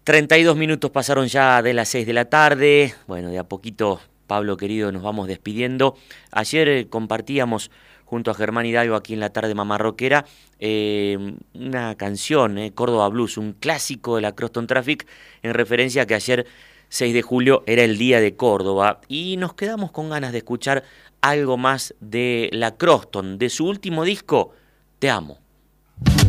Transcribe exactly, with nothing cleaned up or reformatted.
treinta y dos minutos pasaron ya de las seis de la tarde. Bueno, de a poquito, Pablo querido, nos vamos despidiendo. Ayer eh, compartíamos junto a Germán Hidalgo aquí en la tarde mamarroquera eh, una canción, eh, Córdoba Blues, un clásico de la Croston Traffic, en referencia a que ayer seis de julio era el día de Córdoba. Y nos quedamos con ganas de escuchar algo más de la Croston, de su último disco, Te Amo.